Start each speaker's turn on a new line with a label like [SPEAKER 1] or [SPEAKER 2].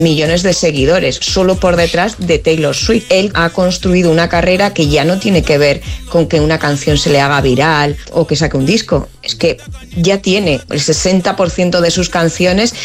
[SPEAKER 1] millones de seguidores, solo por detrás de Taylor Swift. Él ha construido una carrera que ya no tiene que ver con que una canción se le haga viral o que saque un disco. Es que ya tiene el 60% de sus canciones